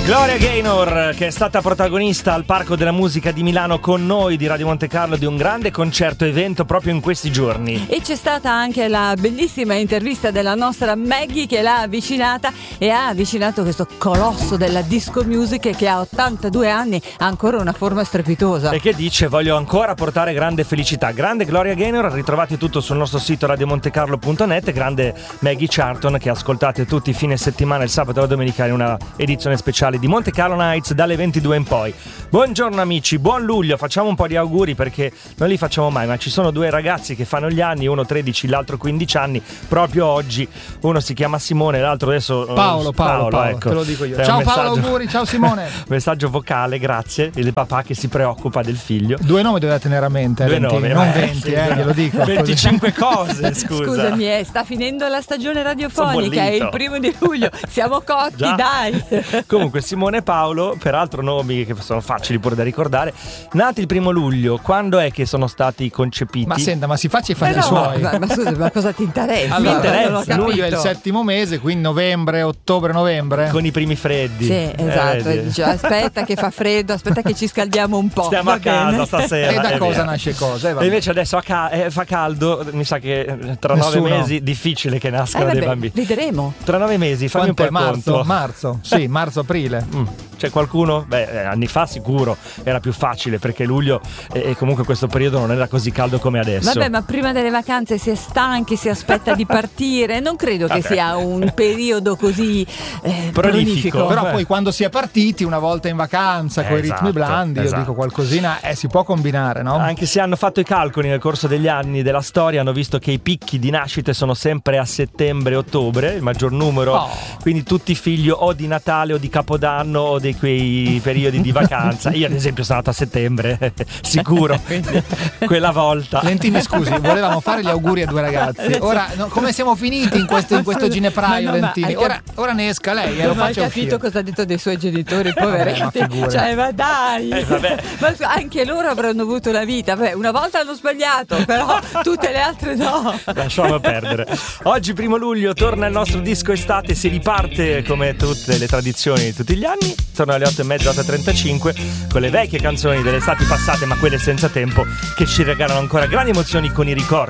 Gloria Gaynor, che è stata protagonista al Parco della Musica di Milano con noi di Radio Monte Carlo di un grande concerto evento proprio in questi giorni. E c'è stata anche la bellissima intervista della nostra Maggie che l'ha avvicinata e ha avvicinato questo colosso della disco music che a 82 anni ha ancora una forma strepitosa. E che dice: voglio ancora portare grande felicità. Grande Gloria Gaynor, ritrovate tutto sul nostro sito radiomontecarlo.net. Grande Maggie Charlton, che ascoltate tutti i fine settimana, il sabato e la domenica, in una edizione speciale di Monte Carlo Nights dalle 22 in poi. Buongiorno amici, buon luglio, facciamo un po' di auguri perché non li facciamo mai, ma ci sono due ragazzi che fanno gli anni, uno 13, l'altro 15 anni, proprio oggi. Uno si chiama Simone, l'altro adesso Paolo, ecco. Te lo dico io. Ciao Paolo, auguri, ciao Simone. Messaggio vocale, grazie. Il papà che si preoccupa del figlio. Due nomi dovete tenere a mente, due nomi, non 20, glielo dico. 25 cose, scusa. Scusami, sta finendo la stagione radiofonica, è il 1° luglio, siamo cotti, già. dai. Comunque Simone e Paolo, peraltro nomi che sono facili pure da ricordare, nati il 1 luglio, quando è che sono stati concepiti? Ma senta, ma si faccia i fatti suoi. Ma scusa, ma cosa ti interessa? Allora, Mi interessa. luglio è il 7° mese, quindi novembre, ottobre, novembre. Con i primi freddi. Sì, esatto. Dice, aspetta che fa freddo, aspetta che ci scaldiamo un po'. Stiamo a casa bene. stasera. E da cosa nasce cosa? E invece adesso fa caldo, mi sa che tra 9 mesi difficile che nascano dei bambini. Vedremo. Tra 9 mesi, fammi un po' il conto. Marzo, sì, marzo-aprile. C'è qualcuno? Beh, anni fa sicuro era più facile perché luglio e comunque questo periodo non era così caldo come adesso. Vabbè, ma prima delle vacanze si è stanchi, si aspetta di partire. Non credo che sia un periodo così prolifico. Però poi quando si è partiti una volta in vacanza con i ritmi blandi, io dico qualcosina si può combinare, no? Anche se hanno fatto i calcoli nel corso degli anni della storia, hanno visto che i picchi di nascite sono sempre a settembre-ottobre, il maggior numero. Quindi tutti figli o di Natale o di Capodanno o di quei periodi di vacanza. Io ad esempio sono nato a settembre, sicuro. Quella volta. Lentini, scusi, volevamo fare gli auguri a due ragazzi. Ora come siamo finiti in questo ginepraio, Lentini? Ora ne esca lei, lo faccia uscire. Hai capito cosa ha detto dei suoi genitori, poveretti? Cioè, ma dai! Ma anche loro avranno avuto la vita. Beh, una volta hanno sbagliato, però tutte le altre no. Lasciamo perdere. Oggi 1 luglio torna il nostro disco estate, si riparte come tutte le tradizioni di tutti gli anni. Torna alle 8:30, 8:35 con le vecchie canzoni delle estati passate, ma quelle senza tempo, che ci regalano ancora grandi emozioni con i ricordi.